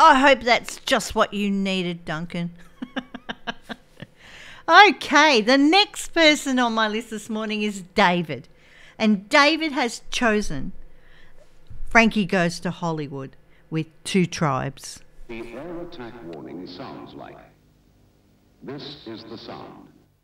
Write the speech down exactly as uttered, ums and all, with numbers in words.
I hope that's just what you needed, Duncan. Okay, the next person on my list this morning is David. And David has chosen Frankie Goes to Hollywood with Two Tribes. The air attack warning sounds like. This is the sound.